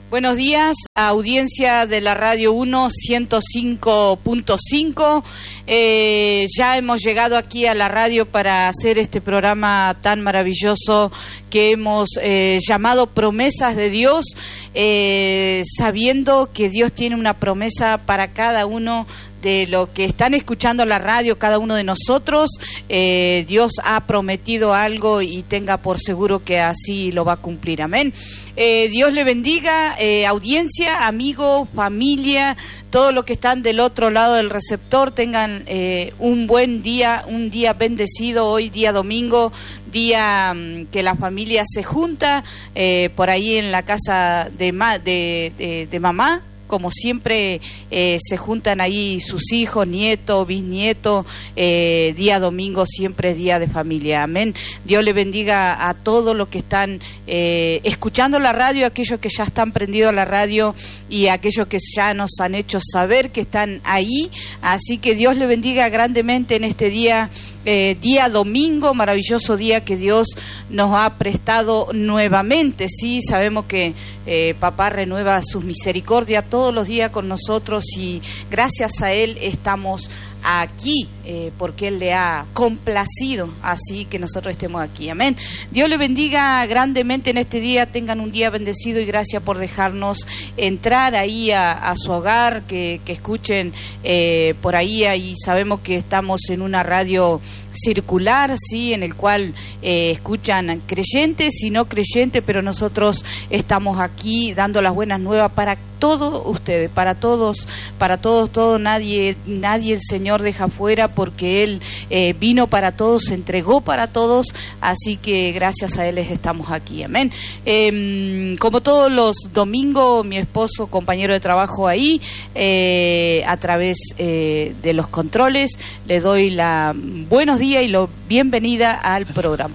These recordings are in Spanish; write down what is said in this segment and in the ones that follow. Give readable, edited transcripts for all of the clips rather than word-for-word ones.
Buenos días, audiencia de la Radio 1 105.5. Ya hemos llegado aquí a la radio para hacer este programa tan maravilloso que hemos llamado Promesas de Dios, sabiendo que Dios tiene una promesa para cada uno de lo que están escuchando la radio, cada uno de nosotros. Dios ha prometido algo y tenga por seguro que así lo va a cumplir. Amén. Dios le bendiga, audiencia, amigos, familia, todos los que están del otro lado del receptor, tengan un buen día, un día bendecido, hoy día domingo, día que la familia se junta por ahí en la casa de mamá. Como siempre se juntan ahí sus hijos, nietos, bisnietos, día domingo siempre es día de familia, amén. Dios le bendiga a todos los que están escuchando la radio, aquellos que ya están prendidos a la radio y aquellos que ya nos han hecho saber que están ahí, así que Dios le bendiga grandemente en este día. Día domingo, maravilloso día que Dios nos ha prestado nuevamente, sí, sabemos que papá renueva sus misericordias todos los días con nosotros y gracias a Él estamos aquí, porque Él le ha complacido así que nosotros estemos aquí, amén. Dios le bendiga grandemente en este día, tengan un día bendecido y gracias por dejarnos entrar ahí a su hogar, que escuchen por ahí sabemos que estamos en una radio circular, sí, en el cual escuchan creyentes y no creyentes, pero nosotros estamos aquí dando las buenas nuevas para todos ustedes, para todos, nadie el Señor deja fuera porque Él vino para todos, se entregó para todos, así que gracias a Él estamos aquí, amén. Como todos los domingos, mi esposo, compañero de trabajo ahí, a través de los controles, le doy la buenos días y la bienvenida al programa.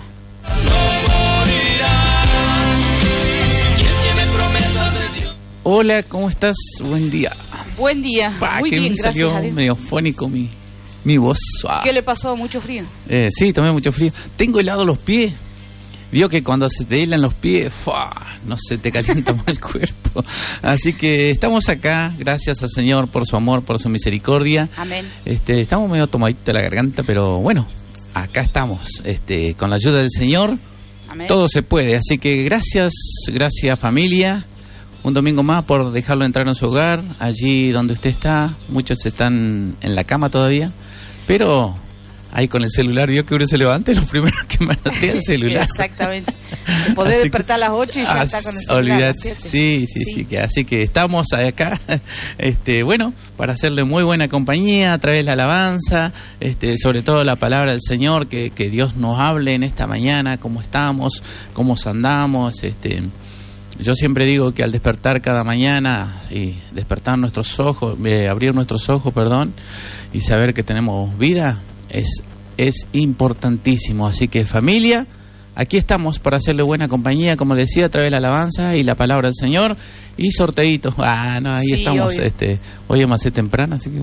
Hola, ¿cómo estás? Buen día. Buen día. Muy bien, gracias salió a Dios. Medio fónico mi voz. ¿Qué le pasó? ¿Mucho frío? Sí, tomé mucho frío. Tengo helado los pies. Vio que cuando se te helan los pies, no se te calienta más el cuerpo. Así que estamos acá, gracias al Señor por su amor, por su misericordia. Amén. Estamos medio tomaditos de la garganta, pero bueno, acá estamos, con la ayuda del Señor. Amén. Todo se puede. Así que gracias familia. Un domingo más por dejarlo entrar en su hogar, allí donde usted está. Muchos están en la cama todavía, pero ahí con el celular, vio que uno se levante, lo primero que manotea es el celular. Exactamente. Podés despertar a las 8 y ya está con el celular. Olvidate. Sí. Así que estamos acá, bueno, para hacerle muy buena compañía a través de la alabanza, sobre todo la palabra del Señor, que Dios nos hable en esta mañana, cómo estamos, cómo andamos, Yo siempre digo que al despertar cada mañana y despertar nuestros ojos, abrir nuestros ojos, y saber que tenemos vida es importantísimo. Así que familia, aquí estamos para hacerle buena compañía, como decía, a través de la alabanza y la palabra del Señor y sorteitos. Ahí sí, estamos. Obvio. Hoy me hace temprano, así que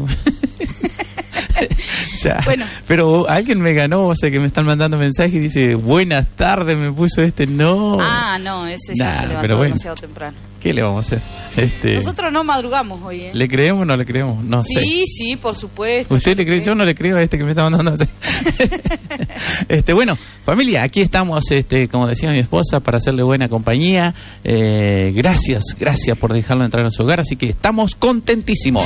ya. Bueno. Pero alguien me ganó, o sea que me están mandando mensajes y dice, buenas tardes, me puso no. No, ese ya se levantó demasiado temprano. ¿Qué le vamos a hacer? Nosotros no madrugamos hoy, ¿eh? ¿Le creemos o no le creemos? No sé. Sí, por supuesto. ¿Usted le cree? Yo no le creo a que me está mandando. Bueno, familia, aquí estamos, como decía mi esposa, para hacerle buena compañía. Gracias por dejarlo entrar en su hogar, así que estamos contentísimos.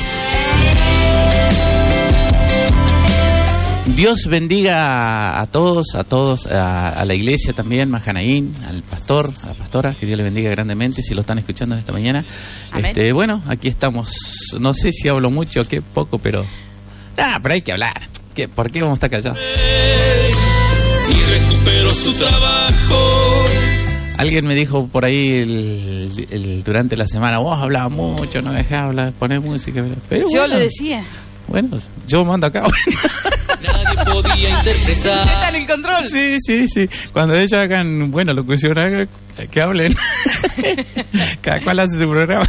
Dios bendiga a todos, a la iglesia también, Mahanaín, al pastor, a la pastora, que Dios le bendiga grandemente si lo están escuchando en esta mañana. Amén. Bueno, aquí estamos. No sé si hablo mucho o qué poco, pero hay que hablar. ¿Por qué vamos a estar callados? Y recuperó su trabajo. Alguien me dijo por ahí durante la semana, vos hablabas mucho, no dejás hablar, ponés música. Pero yo le decía. Bueno, yo mando acá. Nadie podía interpretar. ¿Está en el control? Sí. Cuando ellos hagan, locución, que hablen. Cada cual hace su programa.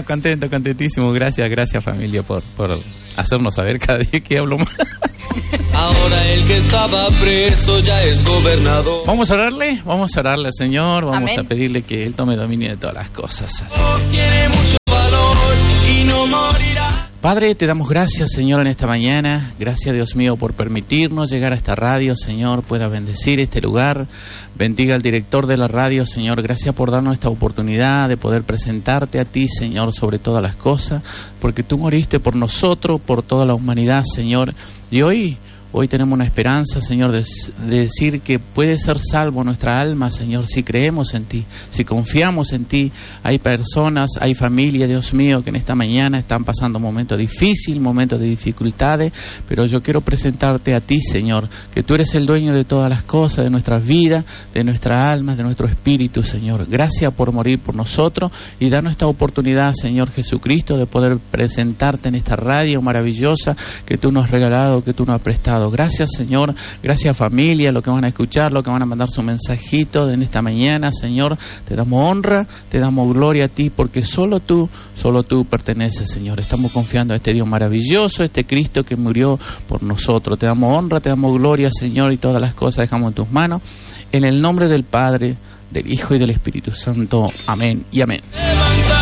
Contentísimo. Gracias familia por hacernos saber cada día que hablo más. Ahora el que estaba preso ya es gobernador. Vamos a orarle al Señor, vamos Amén. a pedirle que Él tome dominio de todas las cosas. Así. Tiene mucho valor y no morirá. Padre, te damos gracias, Señor, en esta mañana. Gracias, Dios mío, por permitirnos llegar a esta radio, Señor. Pueda bendecir este lugar. Bendiga al director de la radio, Señor. Gracias por darnos esta oportunidad de poder presentarte a ti, Señor, sobre todas las cosas. Porque tú moriste por nosotros, por toda la humanidad, Señor. Y hoy tenemos una esperanza, Señor, de decir que puede ser salvo nuestra alma, Señor, si creemos en ti, si confiamos en ti. Hay personas, hay familias, Dios mío, que en esta mañana están pasando momentos difíciles, momentos de dificultades, pero yo quiero presentarte a ti, Señor, que tú eres el dueño de todas las cosas, de nuestras vidas, de nuestra alma, de nuestro espíritu, Señor. Gracias por morir por nosotros y darnos esta oportunidad, Señor Jesucristo, de poder presentarte en esta radio maravillosa que tú nos has regalado, que tú nos has prestado. Gracias, Señor, gracias familia, lo que van a escuchar, lo que van a mandar su mensajito en esta mañana, Señor. Te damos honra, te damos gloria a ti, porque solo tú perteneces, Señor. Estamos confiando en este Dios maravilloso, este Cristo que murió por nosotros. Te damos honra, te damos gloria, Señor, y todas las cosas dejamos en tus manos. En el nombre del Padre, del Hijo y del Espíritu Santo. Amén y amén.